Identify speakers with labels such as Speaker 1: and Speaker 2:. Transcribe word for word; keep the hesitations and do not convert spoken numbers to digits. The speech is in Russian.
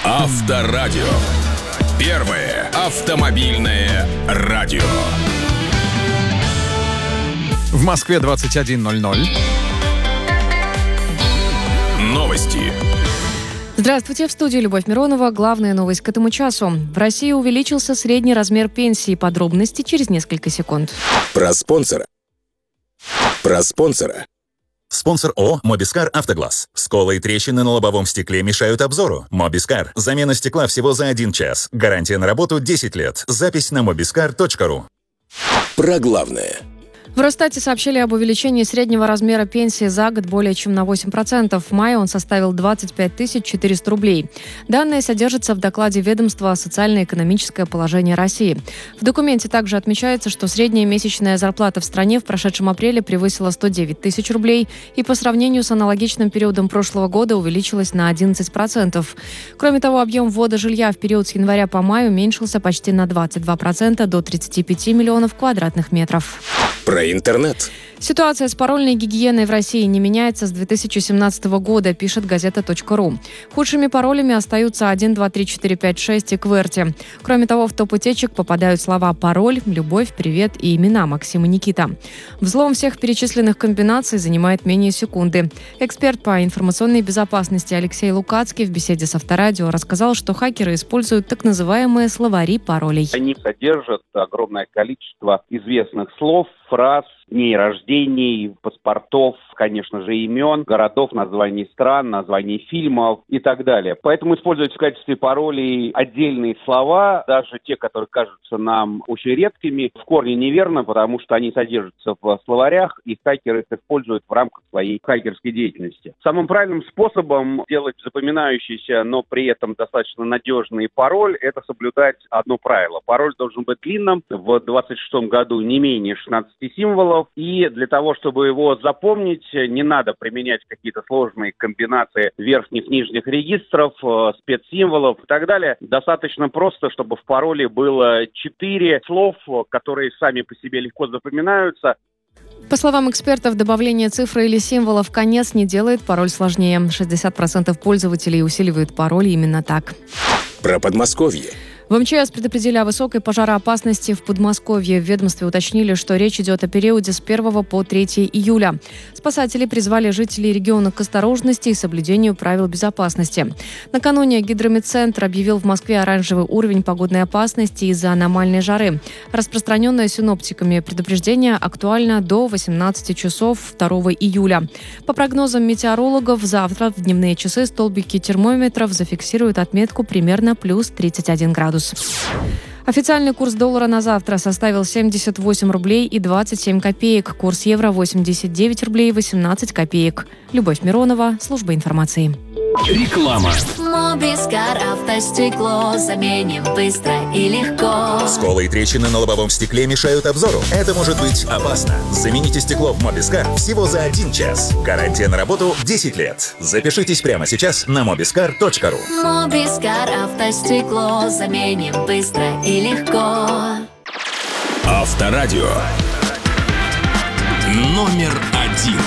Speaker 1: Авторадио. Первое автомобильное радио.
Speaker 2: В Москве двадцать один ноль ноль.
Speaker 1: Новости.
Speaker 3: Здравствуйте, в студии Любовь Миронова. Главная новость к этому часу. В России увеличился средний размер пенсии. Подробности через несколько секунд.
Speaker 1: Про спонсора. Про спонсора.
Speaker 4: Спонсор ООО «Мобискар Автоглаз». Сколы и трещины на лобовом стекле мешают обзору. Мобискар. Замена стекла всего за один час. Гарантия на работу десять лет. Запись на мобискар точка ру.
Speaker 1: Про главное.
Speaker 3: В Росстате сообщили об увеличении среднего размера пенсии за год более чем на восемь процентов. В мае он составил двадцать пять тысяч четыреста рублей. Данные содержатся в докладе ведомства «Социально-экономическое положение России». В документе также отмечается, что средняя месячная зарплата в стране в прошедшем апреле превысила сто девять тысяч рублей и по сравнению с аналогичным периодом прошлого года увеличилась на одиннадцать процентов. Кроме того, объем ввода жилья в период с января по май уменьшился почти на двадцать два процента до тридцать пять миллионов квадратных метров.
Speaker 1: Про интернет.
Speaker 3: Ситуация с парольной гигиеной в России не меняется с две тысячи семнадцатого года, пишет газета точка ру. Худшими паролями остаются один, два, три, четыре, пять, шесть и кверти. Кроме того, в топ утечек попадают слова «пароль», «любовь», «привет» и имена Максим и Никита. Взлом всех перечисленных комбинаций занимает менее секунды. Эксперт по информационной безопасности Алексей Лукацкий в беседе с Авторадио рассказал, что хакеры используют так называемые словари паролей.
Speaker 5: Они содержат огромное количество известных слов, фраз, дней рождений, паспортов, конечно же, имен, городов, названий стран, названий фильмов и так далее. Поэтому используются в качестве паролей отдельные слова, даже те, которые кажутся нам очень редкими, в корне неверно, потому что они содержатся в словарях, и хакеры их используют в рамках своей хакерской деятельности. Самым правильным способом сделать запоминающийся, но при этом достаточно надежный пароль, это соблюдать одно правило. Пароль должен быть длинным, в двадцать шестом году не менее шестнадцати символов, и для того, чтобы его запомнить, не надо применять какие-то сложные комбинации верхних, нижних регистров, спецсимволов и так далее. Достаточно просто, чтобы в пароле было четыре слов, которые сами по себе легко запоминаются.
Speaker 3: По словам экспертов, добавление цифры или символа в конец не делает пароль сложнее. шестьдесят процентов пользователей усиливают пароль именно так.
Speaker 1: Про Подмосковье.
Speaker 3: В эм че эс предупредили о высокой пожароопасности в Подмосковье. В ведомстве уточнили, что речь идет о периоде с первого по третье июля. Спасатели призвали жителей региона к осторожности и соблюдению правил безопасности. Накануне Гидрометцентр объявил в Москве оранжевый уровень погодной опасности из-за аномальной жары. Распространенное синоптиками предупреждение актуально до восемнадцати часов второго июля. По прогнозам метеорологов, завтра в дневные часы столбики термометров зафиксируют отметку примерно плюс тридцать один градус. Официальный курс доллара на завтра составил семьдесят восемь рублей и двадцать семь копеек. Курс евро восемьдесят девять рублей и восемнадцать копеек. Любовь Миронова, служба информации.
Speaker 1: Реклама.
Speaker 6: Мобискар автостекло заменим быстро и легко.
Speaker 4: Сколы и трещины на лобовом стекле мешают обзору. Это может быть опасно. Замените стекло в Мобискар всего за один час. Гарантия на работу десять лет. Запишитесь прямо сейчас на мобискар точка ру.
Speaker 6: Мобискар автостекло заменим быстро и легко.
Speaker 1: Авторадио. Номер один.